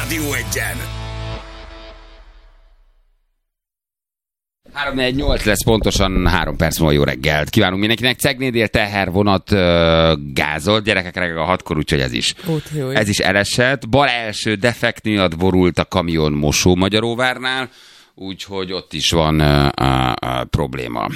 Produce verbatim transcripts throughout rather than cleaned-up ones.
Rádió Egyen. három négy nyolc lesz pontosan, három perc múlva jó reggelt. Kívánunk mindenkinek. Cegnédél tehervonat uh, gázolt, gyerekek reggel a hatkor, úgyhogy ez is. Ó, ez is elesett. Bal első defekt miatt borult a kamion Mosó Magyaróvárnál, úgyhogy ott is van uh, uh, uh, probléma.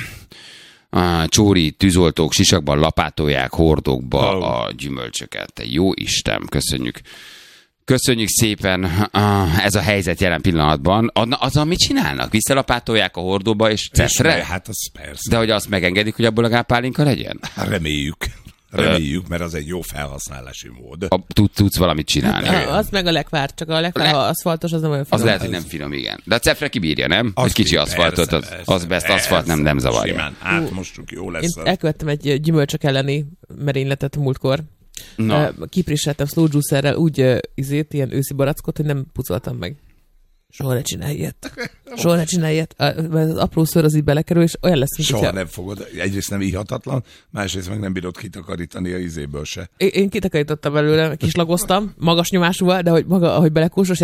Uh, Csóri tűzoltók sisakban lapátolják hordókba oh. a gyümölcsöket. Te jó Isten, köszönjük. Köszönjük szépen, uh, ez a helyzet jelen pillanatban. Azzal mit csinálnak? Visszalapátolják a hordóba és cefre? Hát az persze. De hogy azt megengedik, hogy abból a gápálinka legyen? Reméljük. Reméljük, mert az egy jó felhasználási mód. A, tud, tudsz valamit csinálni. Hát, az meg a legvár, csak a legvár, Le... ha aszfaltos, az nem olyan finom. Az lehet, hogy nem finom, igen. De a cefre kibírja, nem? Az kicsi aszfaltot, az, az best aszfalt nem, nem zavarja. Simán, átmostuk, jó lesz. Én elkövettem egy gyümölcsök elleni merényletet múltkor. No. Kiprisseltem slow juicerrel úgy uh, izét, ilyen őszi barackot, hogy nem pucoltam meg. Soha ne csinálj ilyet. Soha ne csinálj ilyet. Mert az apró szőr az így belekerül, és olyan lesz, mint soha hogyha... nem fogod. Egyrészt nem ihatatlan, másrészt meg nem bírod kitakarítani a izéből se. Én, én kitakarítottam belőle, kislagoztam, magas nyomásúval, de hogy maga, ahogy belekósos,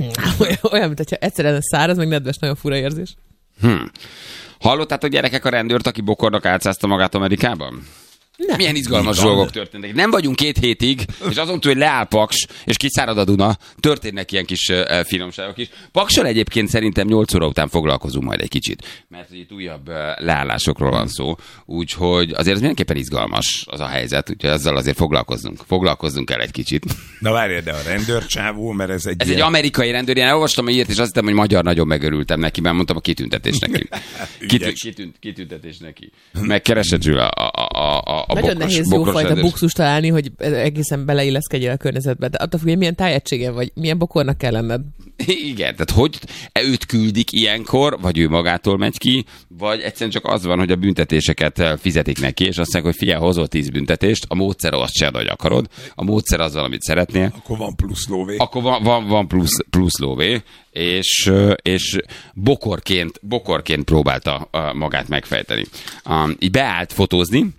olyan, mint hogyha egyszerűen száraz, meg nedves, nagyon fura érzés. Hm. Hallottátok, gyerekek, a rendőrt, aki bokornak átszázta magát Amerikában? Nem. Milyen izgalmas Igen. dolgok történtek. Nem vagyunk két hétig, és azon túl, hogy leáll Paks, és kiszárad a Duna, történnek ilyen kis uh, finomságok is. Paksal egyébként szerintem nyolc óra után foglalkozunk majd egy kicsit, mert itt újabb uh, leállásokról van szó, úgyhogy azért ez mindenképpen izgalmas az a helyzet, úgyhogy ezzel azért foglalkozzunk. Foglalkozzunk el egy kicsit. Na várjál, de a rendőrcsávó, mert ez egy Ez ilyen... egy amerikai rendőr, én olvastam ilyet, és azt hittem, hogy magyar, nagyon megörültem neki, mert mondtam a kitüntetés neki. Kitü- kitünt, kitüntetés neki. Megkeresed Zsula a, a, a A Nagyon bokros, nehéz jófajta rendőr. buxust találni, hogy egészen beleilleszkedjél a környezetbe. De attól függ, hogy milyen tájegységen vagy, milyen bokornak kell lenned. Igen, tehát hogy őt küldik ilyenkor, vagy ő magától megy ki, vagy egyszerűen csak az van, hogy a büntetéseket fizetik neki, és azt mondják, hogy figyelj, hozol tíz büntetést, a módszer azt csinálod, hogy akarod, a módszer az valamit szeretnél. Akkor van plusz lóvé. Akkor van, van, van plusz, plusz lóvé, és, és bokorként, bokorként próbálta magát megfejteni. Um, így beállt fotózni,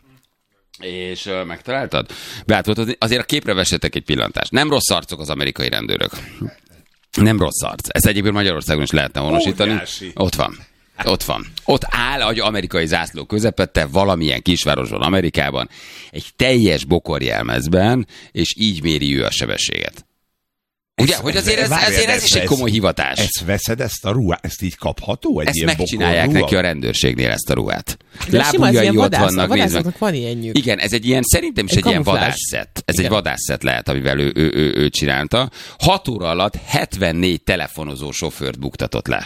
és uh, megtaláltad? Beállt, azért a képre vessetek egy pillantást. Nem rossz arcok az amerikai rendőrök. Nem rossz arc. Ezt egyébként Magyarországon is lehetne honosítani. Óriási. Ott van. Ott van. Ott áll egy amerikai zászló közepette valamilyen kisvárosban Amerikában egy teljes bokorjelmezben, és így méri ő a sebességet. Ugye, hogy azért ez, ezért ez is egy komoly hivatás. Ezt veszed, ezt a ruhát, ezt így kapható? Egy ezt ilyen megcsinálják bokorruha? neki a rendőrségnél ezt a ruhát. Lábujjai ott vannak, vadászatnak van ilyenjük. Igen, ez egy ilyen, szerintem is egy, egy ilyen vadászszett. Ez Igen. egy vadászszett lehet, amivel ő, ő, ő, ő csinálta. Hat óra alatt hetvennégy telefonozó sofőrt buktatott le.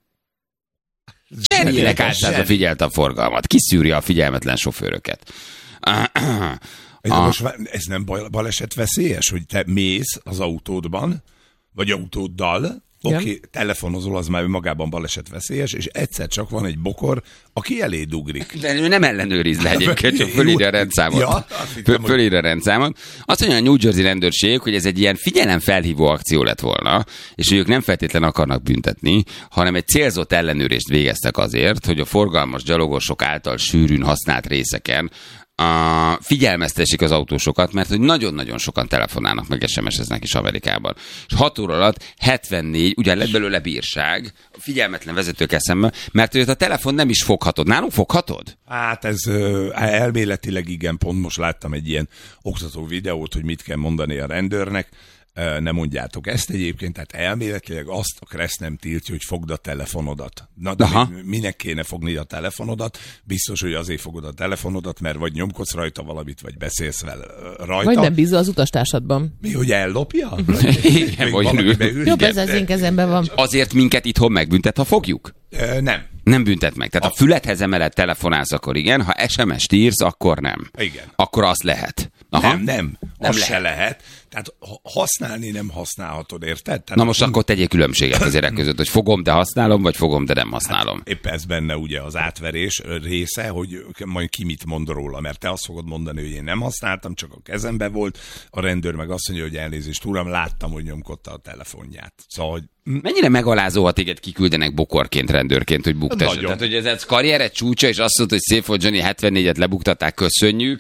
Zsenileg általában figyelte a forgalmat. Kiszűri a figyelmetlen sofőröket. Ez, ah. most, ez nem baleset veszélyes, hogy te mész az autódban, vagy autóddal, oké, okay, telefonozol, az már magában baleset veszélyes, és egyszer csak van egy bokor, aki elé dugrik. De ő nem ellenőriz le egyébként, csak fölírja a rendszámot. Ja, Föl, fölírja a rendszámot. Azt mondja a New Jersey rendőrség, hogy ez egy ilyen figyelemfelhívó akció lett volna, és ők nem feltétlen akarnak büntetni, hanem egy célzott ellenőrzést végeztek azért, hogy a forgalmas gyalogosok által sűrűn használt részeken Uh, figyelmeztessék az autósokat, mert hogy nagyon-nagyon sokan telefonálnak, meg es em es-eznek is Amerikában. És hat óra alatt hetvennégy, ugyan lett belőle bírság, figyelmetlen vezetőkkel szemben, mert hogy a telefon nem is foghatod. Nálunk foghatod? Hát ez uh, elméletileg igen, pont most láttam egy ilyen oktató videót, hogy mit kell mondani a rendőrnek. Nem mondjátok ezt egyébként, tehát elméletileg azt a kereszt nem tiltja, hogy fogd a telefonodat. Na, de mi, minek kéne fogni a telefonodat? Biztos, hogy azért fogod a telefonodat, mert vagy nyomkodsz rajta valamit, vagy beszélsz vele rajta. Vagy nem bízol az utastársadban. Mi, hogy ellopja? Igen, vagy nő. Jobb, ez az én kezemben van. Azért minket itthon megbüntet, ha fogjuk? E, nem. Nem büntet meg. Tehát a... ha füledhez emeled telefonálsz, akkor igen, ha es em es-t írsz, akkor nem. Igen. Akkor azt lehet. Aha. Nem, nem. Nem az lehet. Se lehet. Tehát használni nem használhatod, érted? Tehát na most akkor tegyél különbséget az érek között, hogy fogom, de használom, vagy fogom, de nem használom. Hát épp ez benne ugye az átverés része, hogy majd ki mit mond róla, mert te azt fogod mondani, hogy én nem használtam, csak a kezembe volt, a rendőr meg azt mondja, hogy elnézést, uram, láttam, hogy nyomkodta a telefonját. Szóval, hogy... Mennyire megalázó, ha téged kiküldenek bokorként, rendőrként, hogy buktassad. Tehát, hogy ez egy karriered csúcsa, és azt mondta, hogy szép volt, Johnny, hetvennégyet lebuktatták, köszönjük.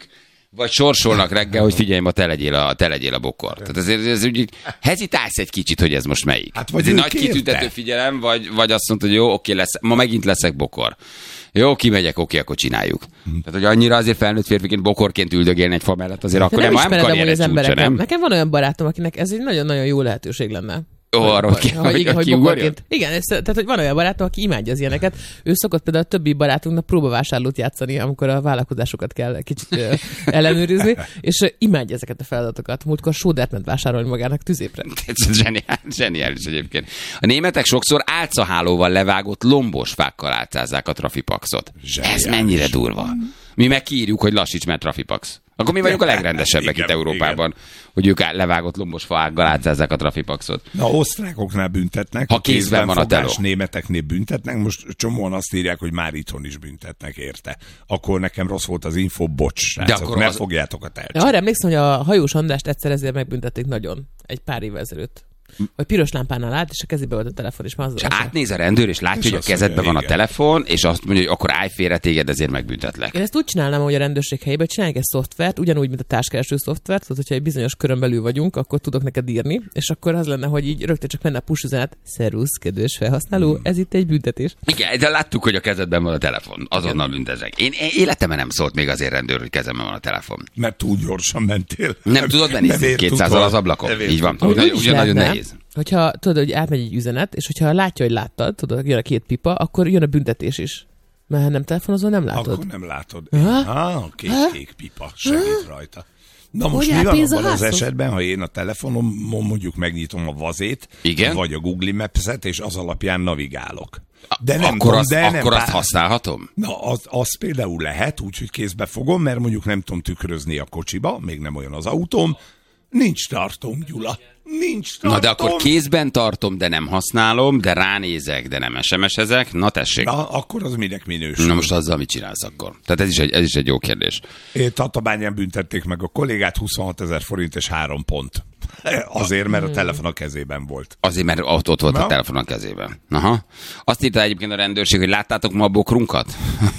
Vagy sorsolnak reggel, hogy figyelj, ma te legyél a, te legyél a bokor. Tehát ezért ez úgy hezitálsz egy kicsit, hogy ez most melyik. Hát vagy ez egy nagy kérte. Kitüntető figyelem, vagy, vagy azt mondod, hogy jó, oké, lesz, ma megint leszek bokor. Jó, kimegyek, oké, akkor csináljuk. Hmm. Tehát, hogy annyira azért felnőtt férfiként bokorként üldögélni egy fa mellett, azért akkor nem, nem karrier egy csúcsa, nem? Nekem van olyan barátom, akinek ez egy nagyon-nagyon jó lehetőség lenne. Ó, arról ki, hogy, hogy, hogy bokorként. Igen, ez, tehát hogy van olyan barátom, aki imádja az ilyeneket. Ő szokott például a többi barátunknak próbavásárlót játszani, amikor a vállalkozásokat kell kicsit ellenőrizni, és imádja ezeket a feladatokat. Múltkor sódert ment vásárolni magának tüzépre. Ez zseniális, zseniális egyébként. A németek sokszor álcahálóval levágott lombos fákkal álcázzák a trafipaxot. Zseniális. Ez mennyire durva. Mi meg kiírjuk, hogy lassíts, mert trafipax. Akkor mi vagyunk a legrendesebbek igen, itt Európában, igen. Hogy ők levágott lombos faággal átszázzák a trafipaxot. Na, osztrákoknál büntetnek, ha kézben van a teló. Németeknél büntetnek, most csomóan azt írják, hogy már itthon is büntetnek érte. Akkor nekem rossz volt az info, bocs, srácok, de akkor mert az... fogjátok a tercset. Arra emlékszem, hogy a hajós Andrást egyszer ezért megbüntették nagyon, egy pár évvel ezelőtt. Vagy piros lámpánál állt, és a kezébe volt a telefon, és már az... És átnéz a rendőr, és látja, és hogy a kezedben van a telefon, és azt mondja, hogy akkor állj félre, téged ezért megbüntetlek. Én ezt úgy csinálnám, hogy a rendőrség helyében csinálják egy szoftvert, ugyanúgy, mint a társkereső szoftvert, tehát hogyha egy bizonyos körön belül vagyunk, akkor tudok neked írni, és akkor az lenne, hogy így rögtön csak menne a push üzenet, szervusz, kedves felhasználó, hmm. ez itt egy büntetés. Igen, de láttuk, hogy a kezedben van a telefon, azonnal büntezek. Én életemben nem szólt még azért rendőr, hogy kezemben van a telefon. Mert túl gyorsan mentél. Nem tudod benézni kétszázzal az ablakon. Így van. Ugyan nagyon nehéz. Hogyha tudod, hogy átmegy egy üzenet, és hogyha látja, hogy láttad, tudod, jön a két pipa, akkor jön a büntetés is. Mert ha nem telefonozol, nem látod. Akkor nem látod. Ah, két kék pipa segít rajta. Na most mi van abban az esetben, ha én a telefonomon mondjuk megnyitom a vazét, igen? Vagy a Google Maps-et, és az alapján navigálok. De nem akkor tudom, azt, de akkor nem azt használhatom? Na, az, az például lehet, úgyhogy kézbe fogom, mert mondjuk nem tudom tükrözni a kocsiba, még nem olyan az autóm. Nincs tartom, Gyula. Nincs tartom. Na de akkor kézben tartom, de nem használom, de ránézek, de nem es em es-ezek. Na tessék. Na, akkor az minek minősül? Na most azzal mit csinálsz akkor? Tehát ez is egy, ez is egy jó kérdés. Tatabányán büntették meg a kollégát, huszonhatezer forint és három pont. Azért, mert a telefon a kezében volt. Azért, mert ott, ott volt Na? a telefon a kezében. Aha. Azt írta egyébként a rendőrség, hogy láttátok ma a bokrunkat?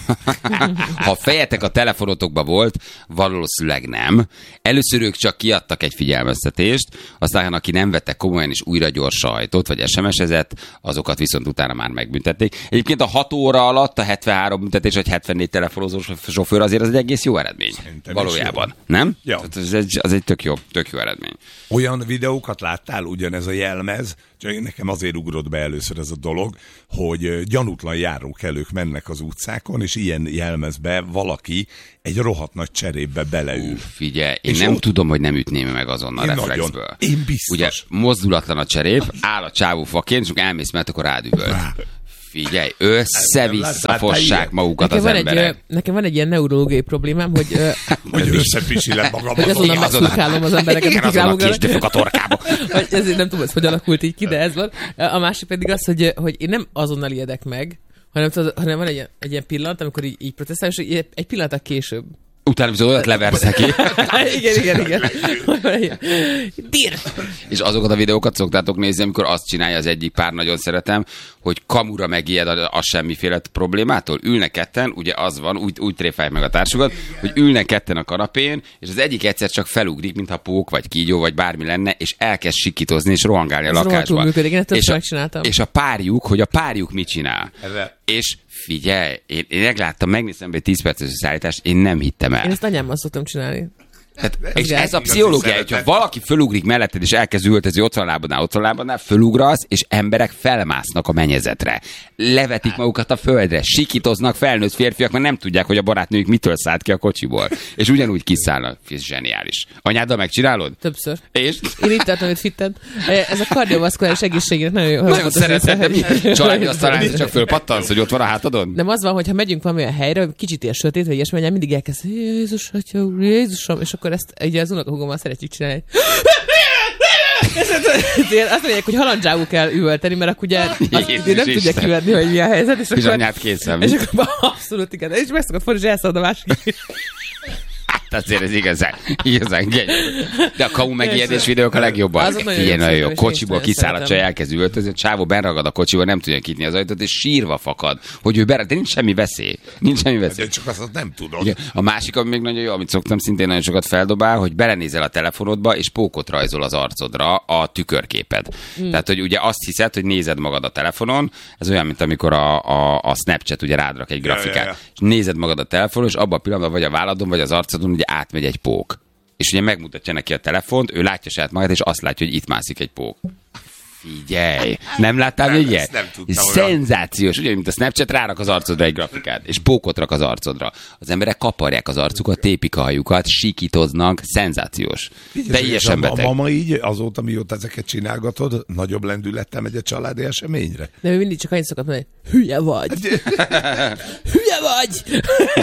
Ha fejetek a telefonotokba volt, valószínűleg nem. Először ők csak kiadtak egy figyelmeztetést, aztán aki nem vette komolyan és újra gyors sajtot, vagy es em es-ezett, azokat viszont utána már megbüntették. Egyébként a hat óra alatt a hetvenhárom büntetés, vagy hetvennégy telefonozó sofőr azért az egy egész jó eredmény. Szerintem valójában. Jó. Nem? Ja. Az egy, az egy tök jó, tök jó eredmény. Olyan videókat láttál, ugyanez a jelmez, csak nekem azért ugrott be először ez a dolog, hogy gyanútlan járókelők mennek az utcákon, és ilyen jelmezbe valaki egy rohadt nagy cserépbe beleül. Uf, figyelj, én és nem ott... tudom, hogy nem ütném meg azonnal én reflexből. Nagyon. Én biztos. Ugye mozdulatlan a cserép, áll a csávó faként, és elmész, mert akkor rádüböl. Figyelj, össze-visszafossák magukat nekem az emberek. Egy, nekem van egy ilyen neurológiai problémám, hogy... hogy összepisilem magam. Hogy azonnal megszurkálom az embereket. Igen, azonnal késdöfök a torkába. Ezért nem tudom, hogy alakult így ki, de ez van. A másik pedig az, hogy, hogy én nem azonnal ijedek meg, hanem, hanem van egy, egy ilyen pillanat, amikor így, így protestálom, és egy pillanat később. Utána viszont olyat leversz neki. igen, igen, igen. Dír! És azokat a videókat szoktátok nézni, amikor azt csinálja az egyik pár, nagyon szeretem, hogy kamura megijed a, a semmiféle problémától. Ülnek ketten, ugye az van, úgy, úgy tréfálják meg a társukat, hogy ülnek ketten a kanapén, és az egyik egyszer csak felugrik, mintha pók, vagy kígyó, vagy bármi lenne, és elkezd sikítozni, és rohangálni a lakásban. Működik, én és, a, és a párjuk, hogy a párjuk mit csinál. Ezzel. És figyelj, én, én megláttam, megnéztem egy tíz perces szállítást, én nem hittem el. Én ezt anyámmal szoktam csinálni. Hát, és ez a pszichológia, hogyha valaki fölugrik melletted, és elkezd ültezni, ott van lábadnál, ott van lábadnál, fölugrasz, és emberek felmásznak a mennyezetre. Levetik magukat a földre, sikítoznak felnőtt férfiak, mert nem tudják, hogy a barátnőjük mitől szállt ki a kocsiból. És ugyanúgy kiszállnak. Ez zseniális. Anyáddal megcsinálod? Többször. És? Én itt tartom, hogy fitted. Ez a kardiovaszkuláris egészségére nagyon jó. Nagyon szeretem, de mi? Családi asztalán csak fölpattansz, hogy ott van a hátadon? Nem az van, hogy ha megyünk valamilyen helyre, kicsit ilyen sötét, vagy ilyesmi, mindig elkezd, Jézus, atya, Jézusom, és akkor ezt ugye az unokahúgommal szeretjük csinálni. Azt mondják, hogy halandzságú kell üvölteni, mert akkor ugye nem tudják kivenni, hogy mi a helyzet. És akkor, anyát készen. És akkor abszolút igen. És meg szokott fordítani, és elszabad a másik. azért ez igazán, igazán gyönyörű. De a kamu megijedés videók a legjobban. Figyelj, nagyon jó. Kocsiból kiszáll a csaj, elkezd üvöltözni, a csávó benragad a kocsiból, nem tudja nyitni az ajtót, és sírva fakad, hogy ő beragad, de nincs semmi veszély. Nincs semmi veszély. De csak azt nem tudod. Igen. A másik, ami még nagyon jó, amit szoktam szintén nagyon sokat feldobál, hogy belenézel a telefonodba, és pókot rajzol az arcodra a tükörképed. Mm. Tehát, hogy ugye azt hiszed, hogy nézed magad a telefonon, ez olyan, mint amikor a, a, a Snapchat ugye rádrak egy grafikát, ja, ja, ja. és nézed magad a telefonon, és abban a pillanatban vagy a válladon, vagy az arcodon ugye átmegy egy pók. És ugye megmutatja neki a telefont, ő látja saját magát, és azt látja, hogy itt mászik egy pók. Figyelj! Nem láttál még ilyet? Szenzációs. Ugye, mint a Snapchat, rárak az arcodra egy grafikát, és pókot rak az arcodra. Az emberek kaparják az arcukat, tépik a hajukat, sikítoznak. Szenzációs. Teljesen beteg. A mama így azóta, mióta ezeket csinálgatod, nagyobb lendülettel megy a családi eseményre? De ő mindig csak annyit szokott mondani, hülye vagy! Hülye vagy!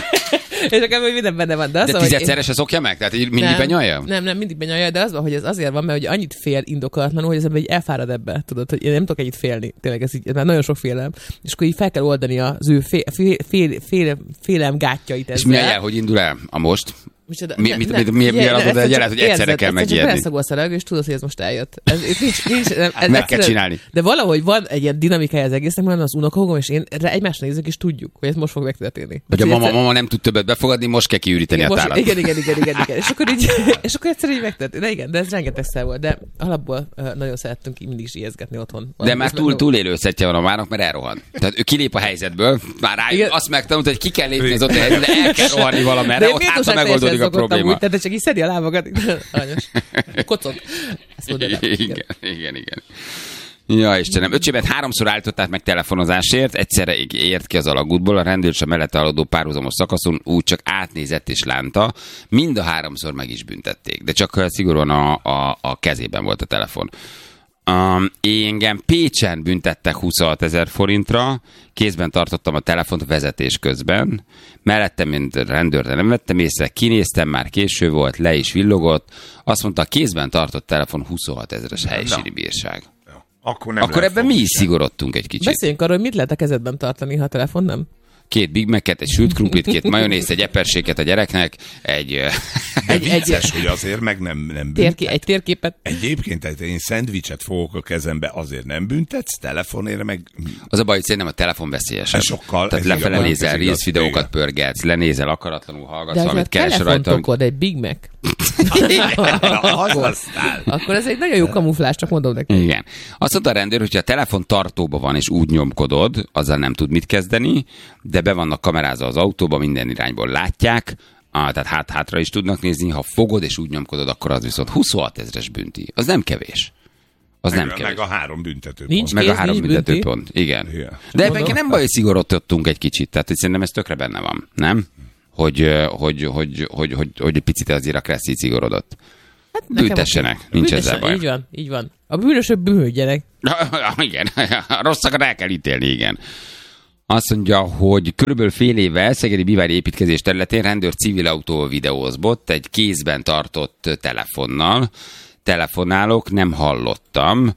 És akkor hogy minden benne van. De, de tizedszeres én... szokja meg? Tehát mindig nem, benyalja? Nem, nem, mindig benyalja, de az van, hogy ez azért van, mert hogy annyit fél indokolatlanul, hogy az ember így elfárad ebbe. Tudod, hogy én nem tudok ennyit félni. Tényleg ez így, ez már nagyon sok félelem. És akkor így fel kell oldani az ő fél, fél, fél, fél, félelem gátjait ezzel. És mi el, hogy indul el a most? Mi, ne, mit, ne, mit, mi, mi adod el gyerát, hogy egyszerre kell megijedni? Beleszagolsz a levegő, és tudod, hogy ez most eljött. Ez, ez nincs, nincs, ez meg egyszerre, kell csinálni. De valahogy van egy ilyen dinamikája az egésznek, mert az unokahúgom, és én egymásra nézünk, és tudjuk, hogy ez most fog megtörténni. Hogy a mama, egyszer... mama nem tud többet befogadni, most kell kiüríteni a tárat. Igen, igen, igen, igen, igen. És akkor így, és akkor egyszer így megtörtént. De igen, de ez rengetegszer volt. De alapból uh, nagyon szerettünk mindig is ijeszgetni otthon. De már túl, túlélőszettje van a mának, mert elrohan. Tehát ő kilép a helyzetből, már rájön, azt megtanult, hogy ki kell lépni az ott a helyzetbe, de el kell rohanni valamerre, ott hát megoldódik a probléma. De csak így szedi a lábakat. Aranyos. Kocog. Igen, igen, igen, igen. Ja, Istenem, öcsémet háromszor állították meg telefonozásért, egyszerre ért ki az alagútból, a rendőr a mellette haladó párhuzamos szakaszon úgy csak átnézett és lánta, mind a háromszor meg is büntették, de csak szigorúan a, a, a kezében volt a telefon. Um, engem Pécsen büntettek huszonhat ezer forintra, kézben tartottam a telefont vezetés közben, mellettem, mint rendőr, de nem vettem észre, kinéztem, már késő volt, le is villogott, azt mondta, a kézben tartott telefon huszonhat ezeres helyszíni bírság. Akkor, nem Akkor ebben mi is szigorodtunk egy kicsit. Beszéljünk arról, hogy mit lehet a kezedben tartani, ha a telefon nem? Két Big Mac-et, egy sült krumplit, két majonézt, egy eperséget a gyereknek, egy... egy vicces, egy, hogy azért meg nem, nem térké, egy térképet. Egyébként én szendvicset fogok a kezembe, azért nem büntetsz, telefonért meg... Az a baj, hogy szerintem a telefon veszélyesebb. Sokkal. Tehát lefele nézel, Reels videókat pörgetsz, lenézel, akaratlanul hallgatsz, valamit keres rajta. De ha egy Big Mac. akkor, akkor ez egy nagyon jó kamuflás, csak mondom neki. Igen. Azt mondta a rendőr, hogyha a telefon tartóba van és úgy nyomkodod, azzal nem tud mit kezdeni, de be vannak kamerázva az autóba, minden irányból látják, ah, tehát hát-hátra is tudnak nézni, ha fogod és úgy nyomkodod, akkor az viszont huszonhat ezeres bünti. Az nem kevés. Az meg, nem kevés. Meg a három büntetőpont. Nincs meg kéz, a három büntetőpont. Igen. Yeah. De ebben nem baj, hogy szigorodottunk egy kicsit. Tehát hogy szerintem ez tökre benne van, nem? Hogy, hogy, hogy, hogy, hogy, hogy egy picit azért a Kressz így szigorodott. Hát büntessenek, nincs ezzel baj. Így van, így van. A bűnösök bűnhődjenek. Igen, a rosszakat el kell ítélni, igen. Azt mondja, hogy körülbelül fél éve Szegedi Bivári építkezés területén rendőr civil autó videózbott egy kézben tartott telefonnal. Telefonálok, nem hallottam.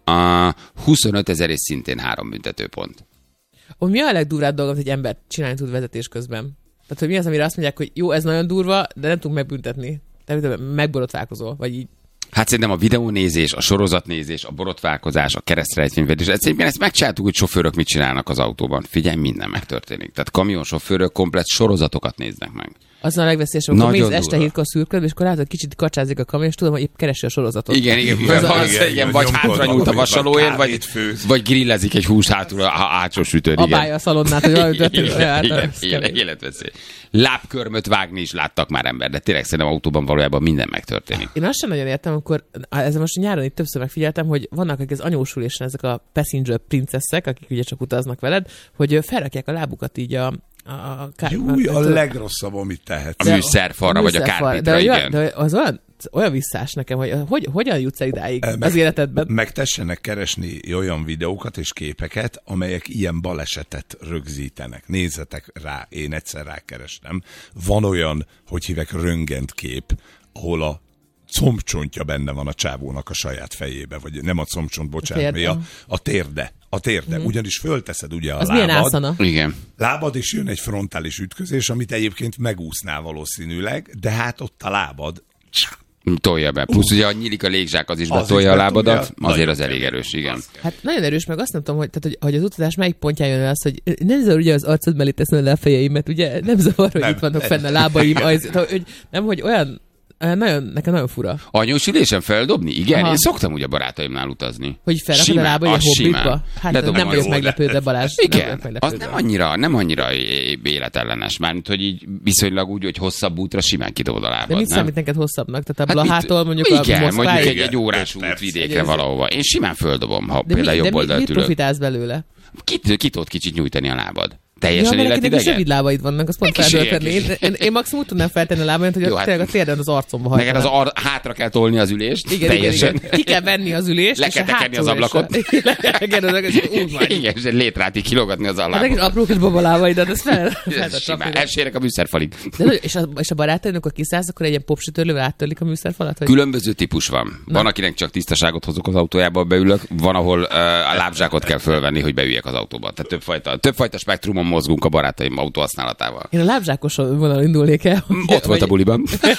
A huszonöt ezer és szintén három büntetőpont. Ó, mi a legdurvább dolog, hogy egy ember csinálni tud vezetés közben? Tehát, hogy mi az, amire azt mondják, hogy jó, ez nagyon durva, de nem tudunk megbüntetni. Tehát megborotválkozol, vagy így. Hát szerintem a videónézés, a sorozatnézés, a borotválkozás, a keresztrejtvényvedés, egyébként ezt megcsináltuk, hogy sofőrök mit csinálnak az autóban. Figyelj, minden megtörténik. Tehát kamionsofőrök komplett sorozatokat néznek meg. Az a legveszélyesebb, amikor mész este hétkor szürköd, és akkor látod, kicsit kacsázik a kamion, és tudom, hogy épp keresi a sorozatot. Igen, igen, igen, az, az, igen, igen vagy hátra nyújt a vasalóért, vagy, vagy grillezik egy hús hátul a hátsó sütőn. Abálja a szalonnát, hogy valami történik. Életveszély. Lábkörmöt vágni is láttak már ember, de tényleg szerintem autóban valójában minden megtörténik. Én azt sem nagyon értem, amikor ezzel most nyáron itt többször megfigyeltem, hogy vannak az anyósulésen ezek a passenger princeszek, akik ugye csak utaznak veled, hogy felrakják a lábukat így a A, kár... Júj, a legrosszabb, amit tehetsz. A műszerfalra, vagy a kárpitra, igen. De az olyan, olyan visszás nekem, hogy, hogy hogyan jutsz el idáig meg, az életedben. Meg tessenek keresni olyan videókat és képeket, amelyek ilyen balesetet rögzítenek. Nézzetek rá, én egyszer rákerestem. Van olyan, hogy hívek röntgent kép, ahol a combcsontja benne van a csávónak a saját fejébe, vagy nem a combcsont, bocsánat, a, a, a térde. a térde, mm. ugyanis fölteszed ugye a az lábad. milyen ászana? Igen. Lábad, és jön egy frontális ütközés, amit egyébként megúsznál valószínűleg, de hát ott a lábad tolja be. Plusz ugye, ha nyílik a légzsák, az is Az betolja is a lábadat, betolja. azért az Nagyon elég kemény. erős, igen. Hát nagyon erős, meg azt nem tudom, hogy, tehát, hogy, hogy az utazás melyik pontján jön el az, hogy nem zavar ugye az arcod mellé teszem le a fejeimet, ugye nem zavar, hogy Nem. itt vannak fenn a lábaim, az, hogy nem, hogy olyan, nagyon, nekem nagyon fura. Anyós ülésen feldobni? Igen, Aha. én szoktam ugye barátaimnál utazni. Hogy felrakod a Simán, lába, hogy a az hobbitba? simán. Hát Ledobom nem a vagyok jó- meglepődve, Balázs. Nem Igen, vagyok az meglepődve. nem annyira, nem annyira életellenes. Mármint, hogy így viszonylag úgy, hogy hosszabb útra simán kidobod a lábad, De mit nem? számít neked hosszabbnak? Tehát a Hát mit- Blahától mondjuk igen, a mondjuk Moszkváig? egy, egy órás Persze. út vidékre Ez- valahova. Én simán földobom, ha De, mi, például de jobb mi, oldalt mit ülök. profitálsz belőle? Kit, ki tudod kicsit nyújtani a lábad? Ja, Teljesen mert neked is életidegen? rövid lábaid vannak, azt pont Egy kis feldölteni. ilyen Én, én, én maximum úgy tudnám feltenni a lábaimat, hogy Jó, Jó, hát- tényleg a térden az arcomba Neked hajtanám. az ar- hátra kell tolni az ülést, Igen, igen, teljesen. igen. Ki kell venni az ülést, Le és kell a tekerni az hátul ablakot. is a- Le kell tekerni az ablakot, és úgy vagy. Igen, és egy létrát így kilogatni az Hát neked ablakot. apró kis babalábaidat, ez fel, fel a Simán, csapni. elsérek a műszerfalig. De, és, a, és a barátaid, amikor kiszállsz, akkor egy ilyen popsütörlővel áttörlik a műszerfalat? Vagy? Különböző típus van. Van, akinek csak tisztaságot hozok az autójába, beülök, van, ahol uh, a lábzsákot kell fölvenni, hogy beüljek az autóba. Tehát többfajta, többfajta spektrumon mozgunk a barátaim autóhasználatával. Én a lábzsákos vonalon indulnék el. Ott volt a buliban.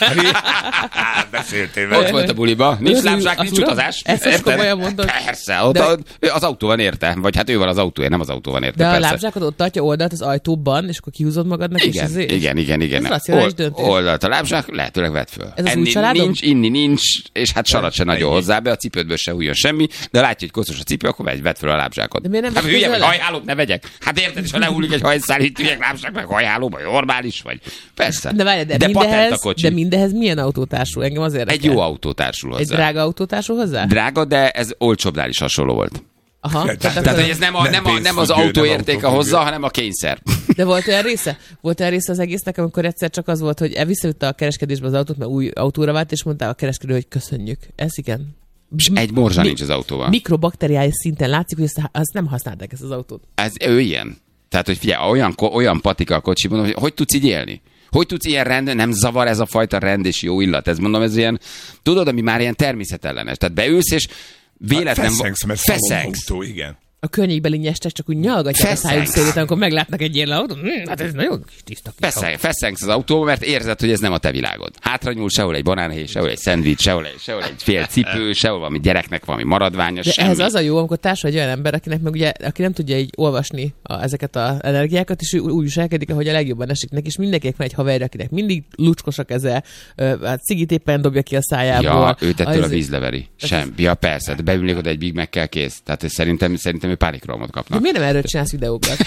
Beszéltél Ott vele. volt a buliban. Nincs Az- lábzsák, az nincs uram? utazás. Ezt most Érted? komolyan mondod? Persze, ott De- a, az autó van érte. Vagy hát ő van az autója, nem az autó van érte. De a persze. lábzsákod ott tartja oldalt az ajtóban, és akkor kihúzod magadnak, és Igen, ezért? igen, igen, igen. Ez racionális Old- döntés. Oldalt a lábzsák, lehetőleg vedd föl. Ez az új Enni családom? nincs, inni nincs, és hát sarat se nagyon ennyi. hozzá be, a cipődből se hújjon semmi, de látja, hogy koszos a cipő, akkor vegy, vedd föl a lábzsákot. De miért nem hát veszed hülye vagy, vele? hajhálót ne vegyek. Hát érted, és ha lehullik egy hajszál, itt üljek lábzsák, meg hajhálóba, normális vagy. Persze. De várj, de, de patent a mindehez, kocsi. de mindehez milyen autó társul? Engem az érdekel. Egy jó autó társul hozzá. Egy drága autó társul hozzá? Drága, de ez olcsóbbnál is hasonló volt. Aha. Tehát- Tehát, Tehát, akkor- hogy ez nem, a, Nem nem, a, nem az pénzfüggő, autó nem értéke autófüggő. hozza, hanem a kényszer. De volt olyan része? Volt olyan része az egésznek, amikor egyszer csak az volt, hogy visszavitte a kereskedésbe az autót, mert új autóra vált, és mondta a kereskedő, hogy köszönjük. Ez igen. És egy morzsa Mi- nincs az autóval. Mikrobakteriális szinten látszik, hogy ezt, azt nem használták ezt az autót. Ez ő ilyen. Tehát, hogy figyelj, olyan, ko- olyan patika a kocsiban, hogy hogy tudsz így élni? Hogy tudsz ilyen rend, nem zavar ez a fajta rend és jó illat? Ez mondom, ez ilyen, tudod, ami már ilyen természetellenes. Tehát beülsz, és véletlen... Feszengsz, mert Feszengsz. autó, igen. A környékbeli nyestek csak úgy nyalgatják a szájuk Feszengsz. szélét, amikor meglátnak egy ilyen autót. Hm, hát ez nagyon kis tiszta kis autó. Feszeng, feszengsz az autóba, mert érzed, hogy ez nem a te világod. Hátra nyúl, sehol egy banánhéj, sehol egy szendvics, sehol egy, sehol egy fél cipő, sehol valami gyereknek valami maradványos, De semmi. ehhez az a jó, amikor társul egy olyan ember, akinek meg ugye, aki nem tudja így olvasni a, ezeket az energiákat, és ő úgy viselkedik, ahogy a legjobban esik neki, és mindenkinek van egy haverja, akinek mindig lucskos a keze, ö, hát cigit éppen dobja ki a szájából. Ja, őt ettől a Az- vízleveri. Sem. Ja, persze, de beülnék oda egy Big Mac-kel kész. Tehát ez szerintem, szerintem ő pánikrohamot kapna. De miért nem erről csinálsz videókat?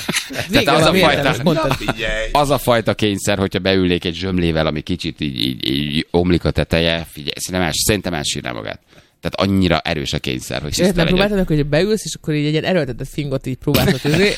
Vége az a valami fajta- értelmes content. Figyelj. Az a fajta kényszer, hogyha beülnék egy zsömlével, ami kicsit így, így, így omlik a teteje, figyelj, szerintem, els, szerintem elsírná magát. Tehát annyira erős a kényszer, hogy És ezt tiszta nem legyen. próbáltad, hogy beülsz, és akkor így egy ilyen erőltetett fingot így próbálsz tőzé.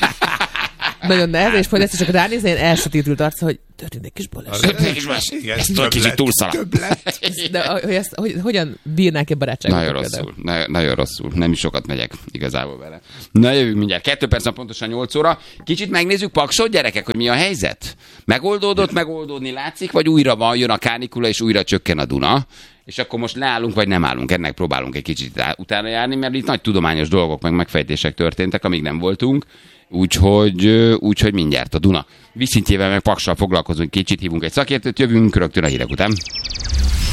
Nagyon nehéz, és majd ezt csak ránézni, ilyen elsötétült arca, hogy történt egy kis baleset. Igen, Ez több tudod, kicsit lett, túlszaladt. több lett. De hogy ezt, hogy, hogyan bírnák-e barátságot? Nagyon rosszul, nagyon, nagyon rosszul. Nem is sokat megyek igazából vele. Na jövünk mindjárt. Kettő perc, pontosan nyolc óra. Kicsit megnézzük Paksot, gyerekek, hogy mi a helyzet. Megoldódott, megoldódni látszik, vagy újra van, jön a kánikula, és újra csökken a Duna. És akkor most leállunk, vagy nem állunk. Ennek próbálunk egy kicsit utána járni, mert itt nagy tudományos dolgok, meg megfejtések történtek, amíg nem voltunk. Úgyhogy, úgyhogy mindjárt a Duna vízszintjével meg Paksal foglalkozunk, kicsit hívunk egy szakértőt, jövünk rögtön a hírek után.